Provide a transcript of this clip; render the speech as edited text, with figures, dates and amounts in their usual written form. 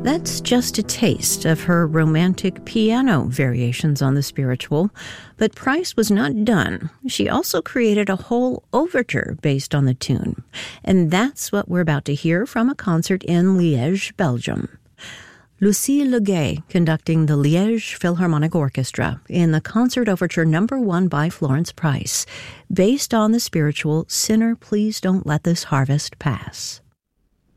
That's just a taste of her romantic piano variations on the spiritual, but Price was not done. She also created a whole overture based on the tune, and that's what we're about to hear from a concert in Liège, Belgium. Lucille Legay conducting the Liège Philharmonic Orchestra in the Concert Overture No. 1 by Florence Price, based on the spiritual Sinner, Please Don't Let This Harvest Pass.